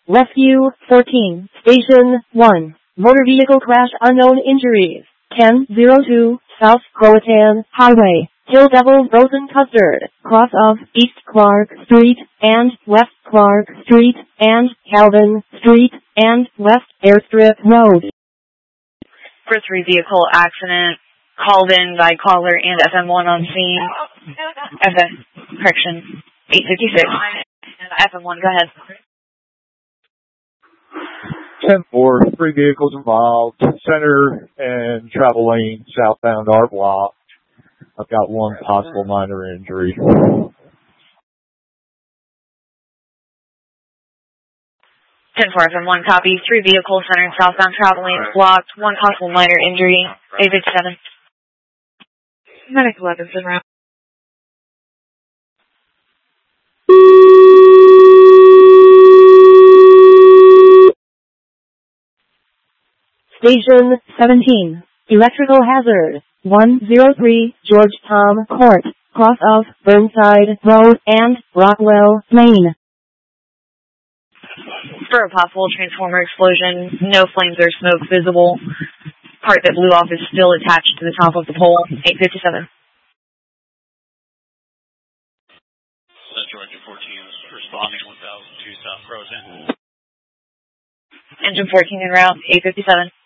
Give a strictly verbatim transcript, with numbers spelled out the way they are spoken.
Rescue fourteen, Station one. Motor vehicle crash, unknown injuries. ten oh two, South Croatan Highway. Hill Devils Frozen Custard. Cross of East Clark Street and West Clark Street and Calvin Street and West Airstrip Road. For three vehicle accident, called in by caller and F M one on scene. F M, correction, eight fifty-six. F M one, go ahead. ten four, three vehicles involved, center and travel lane, southbound are blocked. I've got one possible minor injury. ten four F M one, copy. Three vehicles, center and southbound travel lane blocked. One possible minor injury. eight fifty-seven. Medic eleven's en route. Station seventeen. Electrical hazard. one oh three George Tom Court. Cross of Burnside Road and Rockwell Lane. For a possible transformer explosion, no flames or smoke visible. Part that blew off is still attached to the top of the pole. eight fifty-seven. Georgia fourteen is responding one thousand two South Croatan. Engine fourteen en route. eight fifty-seven.